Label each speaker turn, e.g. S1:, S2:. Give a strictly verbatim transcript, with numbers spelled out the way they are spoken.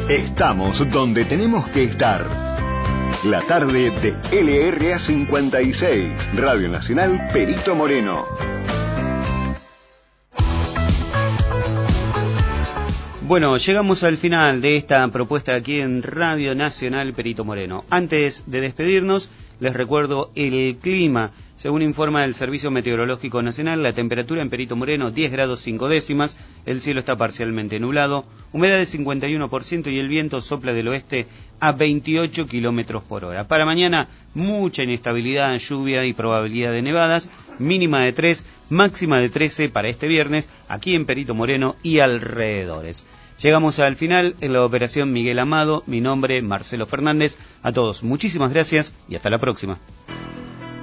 S1: Estamos donde tenemos que estar. La tarde de L R A cincuenta y seis, Radio Nacional Perito Moreno.
S2: Bueno, llegamos al final de esta propuesta aquí en Radio Nacional Perito Moreno. Antes de despedirnos, les recuerdo el clima. Según informa el Servicio Meteorológico Nacional, la temperatura en Perito Moreno diez grados cinco décimas, el cielo está parcialmente nublado, humedad de cincuenta y uno por ciento y el viento sopla del oeste a veintiocho kilómetros por hora. Para mañana, mucha inestabilidad, lluvia y probabilidad de nevadas, mínima de tres, máxima de trece para este viernes, aquí en Perito Moreno y alrededores. Llegamos al final en la operación Miguel Amado, mi nombre Marcelo Fernández. A todos, muchísimas gracias y hasta la próxima.